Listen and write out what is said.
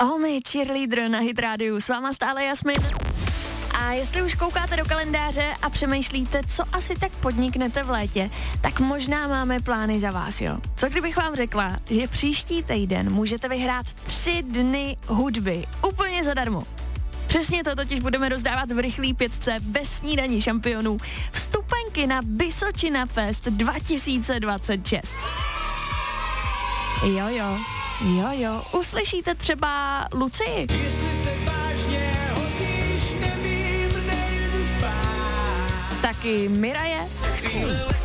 Omi, cheerleader na Hit rádiu, s váma stále Jasmin. A jestli už koukáte do kalendáře a přemýšlíte, co asi tak podniknete v létě, tak možná máme plány za vás, jo. Co kdybych vám řekla, že příští týden můžete vyhrát 3 dny hudby úplně zadarmo. Přesně to totiž budeme rozdávat v rychlý 5 bez snídaní šampionů vstupenky na Vysočina Fest 2026. Jo, uslyšíte třeba Lucii. Taky Miraje.